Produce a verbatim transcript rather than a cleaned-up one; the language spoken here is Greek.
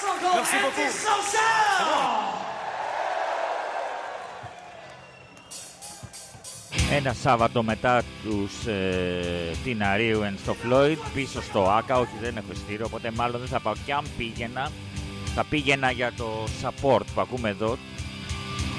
Merci beaucoup. Ένα Σάββατο μετά τους ε, Τιναρίου εν στο Φλόιντ, πίσω στο Άκα, όχι δεν έχω ειστήριο, οπότε μάλλον δεν θα πάω. Και αν πήγαινα, θα πήγαινα για το support που ακούμε εδώ,